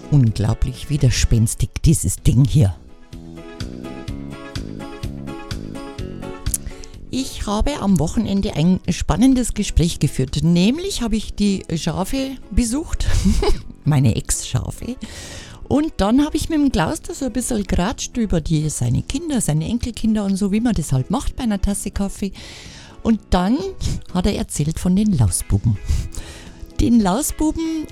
unglaublich widerspenstig, dieses Ding hier. Ich habe am Wochenende ein spannendes Gespräch geführt. Nämlich habe ich die Schafe besucht, meine Ex-Schafe. Und dann habe ich mit dem Klaus da so ein bisschen geratscht über seine Kinder, seine Enkelkinder und so, wie man das halt macht bei einer Tasse Kaffee. Und dann hat er erzählt von den Lausbuben. Den Lausbuben